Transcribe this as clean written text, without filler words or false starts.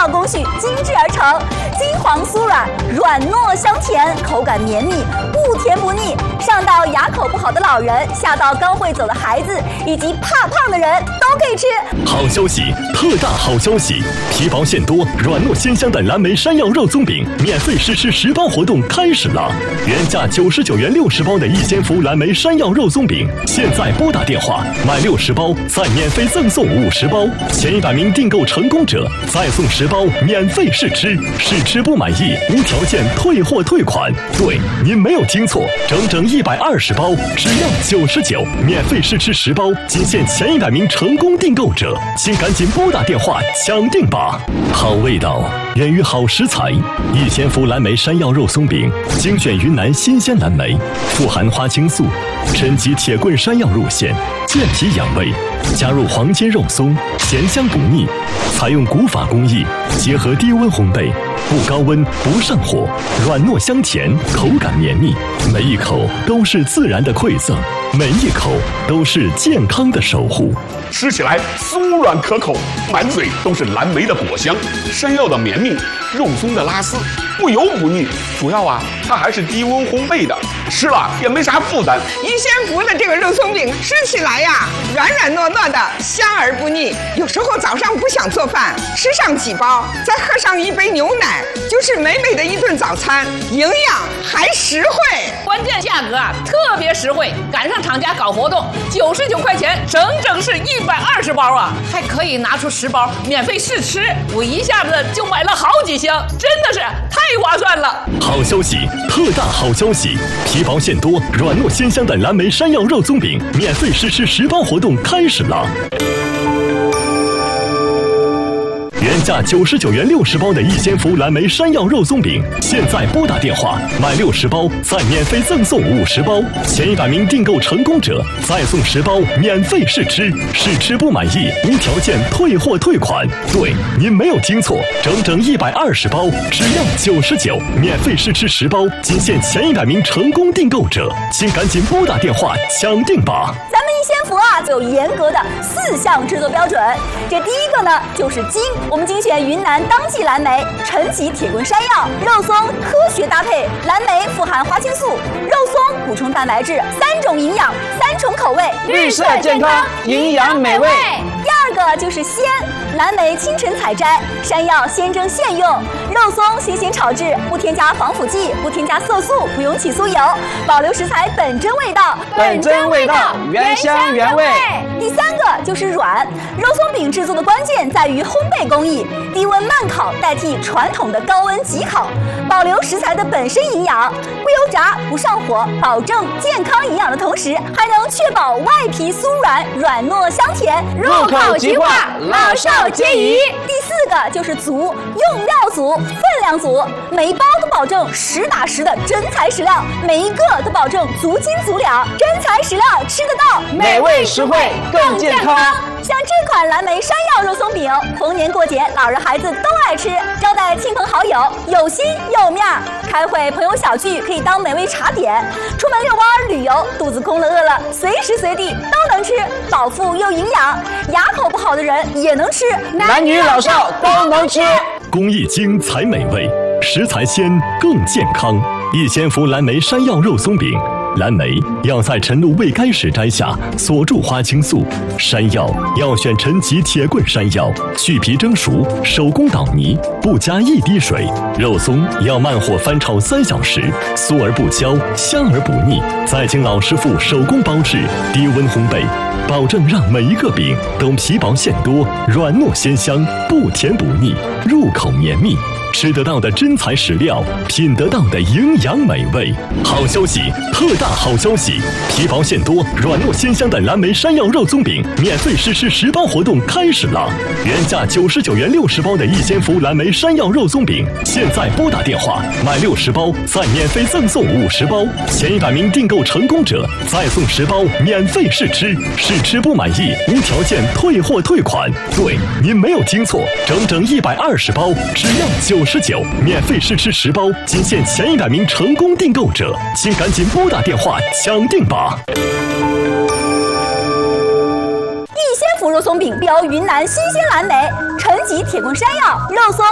套工序精制而成，金黄酥软，软糯香甜，口感绵密，不甜不腻。上到牙口不好的老人，下到刚会走的孩子，以及怕胖的人都可以吃。 好消息，特大好消息！皮薄馅多、软糯鲜香的蓝莓山药肉松饼免费试吃10包活动开始了！原价99元60包的一鲜福蓝莓山药肉松饼，现在拨打电话买60包，再免费赠送50包，前100名订购成功者再送10包免费试吃，试吃不满意无条件退货退款。对，您没有听错，整整120包，只要99，免费试吃10包，仅限前100名成功订购者，请赶紧拨打电话抢定吧！好味道源于好食材，一鲜福蓝莓山药肉松饼，精选云南新鲜蓝莓，富含花青素，升级铁棍山药入馅，健脾养胃，加入黄金肉松，咸香不腻，采用古法工艺，结合低温烘焙，不高温不上火，软糯香甜，口感绵密，每一口都是自然的馈赠，每一口都是健康的守护。 吃起来酥软可口，满嘴都是蓝莓的果香，山药的绵密，肉松的拉丝，不油不腻。主要它还是低温烘焙的，吃了也没啥负担。 一鲜福的这个肉松饼吃起来软软糯糯的，香而不腻。有时候早上不想做饭，吃上几包，再喝上一杯牛奶，就是美美的一顿早餐，营养还实惠。 关键价格特别实惠，赶上厂家搞活动，99块钱，整整是120包还可以拿出10包免费试吃，我一下子就买了好几箱，真的是太划算了！ 好消息，特大好消息！皮薄馅多、软糯鲜香的蓝莓山药肉松饼免费试吃10包活动开始了。原价99元60包的一鲜福蓝莓山药肉松饼，现在拨打电话买60包，再免费赠送50包，前100名订购成功者再送10包免费试吃，试吃不满意无条件退货退款。对，您没有听错，整整120包，只要99，免费试吃10包，仅限前100名成功订购者，请赶紧拨打电话抢定吧！ 咱们一鲜福有严格的4项制作标准，这第一个呢就是精，我们精选云南当季蓝莓，陈皮铁棍山药，肉松科学搭配，蓝莓富含花青素，肉松补充蛋白质，3种营养，3重口味， 绿色健康，营养美味。 第二个就是鲜，蓝莓清晨采摘，山药现蒸现用，肉松新鲜炒制，不添加防腐剂，不添加色素，不用起酥油，保留食材本真味道， 本真味道，原香原味。 第三个就是软，肉松饼制作的关键在于烘焙工艺，低温慢烤代替传统的高温急烤，保留食材的本身营养，不油炸不上火，保证健康营养的同时，还能确保外皮酥软，软糯香甜， 入口即化，老少皆宜。 第4个就是足，用料足，分量足，每一包都保证实打实的真材实料，每一个都保证足斤足两，真材实料吃得到， 美味实惠更健康。 像这款蓝莓山药肉松饼，逢年过节老人孩子都爱吃，招待亲朋好友有心有面儿，开会朋友小聚可以当美味茶点，出门遛弯旅游肚子空了饿了随时随地都能吃，饱腹又营养，牙口不好的人也能吃， 男女老少都能吃。 工艺精才美味，食材鲜更健康。一鲜福蓝莓山药肉松饼，蓝莓要在晨露未干时摘下，锁住花青素；山药要选陈皮铁棍山药，去皮蒸熟，手工捣泥，不加1滴水；肉松要慢火翻炒3小时，酥而不焦，香而不腻，再经老师傅手工包制，低温烘焙，保证让每一个饼都皮薄馅多，软糯鲜香，不甜不腻，入口绵密。吃得到的真材实料，品得到的营养美味。好消息，特大好消息！皮薄馅多、软糯鲜香的蓝莓山药肉松饼免费试吃10包活动开始了。原价99元60包的一鲜福蓝莓山药肉松饼，现在拨打电话买60包，再免费赠送50包，前100名订购成功者再送10包免费试吃，试吃不满意无条件退货退款。对，您没有听错，整整120包，只要99，免费试吃10包，仅限前100名成功订购者，请赶紧拨打电话抢定吧。 一鲜福肉松饼标云南新鲜蓝莓，陈皮铁棍山药肉松。